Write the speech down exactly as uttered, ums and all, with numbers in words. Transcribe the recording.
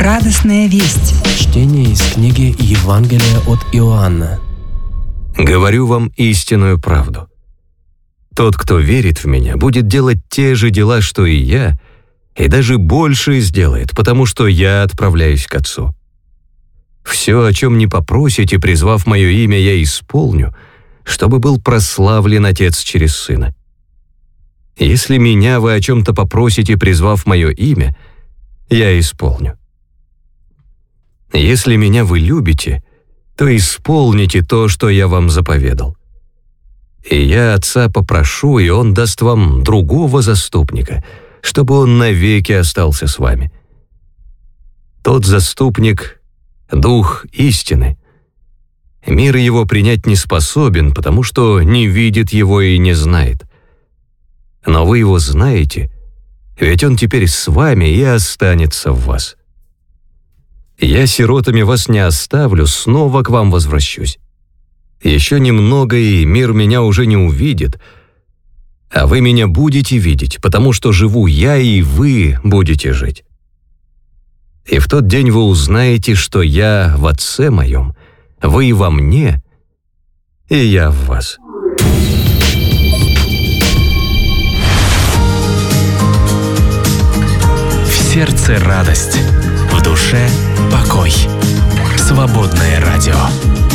Радостная весть. Чтение из книги Евангелия от Иоанна. Говорю вам истинную правду. Тот, кто верит в Меня, будет делать те же дела, что и Я, и даже больше сделает, потому что Я отправляюсь к Отцу. Все, о чем не попросите, призвав Мое имя, Я исполню, чтобы был прославлен Отец через Сына. Если Меня вы о чем-то попросите, призвав Мое имя, Я исполню. Если Меня вы любите, то исполните то, что Я вам заповедал. И Я Отца попрошу, и Он даст вам другого заступника, чтобы Он навеки остался с вами. Тот заступник — Дух истины. Мир его принять не способен, потому что не видит его и не знает. Но вы его знаете, ведь Он теперь с вами и останется в вас. Я сиротами вас не оставлю, снова к вам возвращусь. Еще немного, и мир Меня уже не увидит, а вы Меня будете видеть, потому что живу Я, и вы будете жить. И в тот день вы узнаете, что Я в Отце Моем, вы во Мне, и Я в вас. В сердце радость, в душе покой. Свободное радио.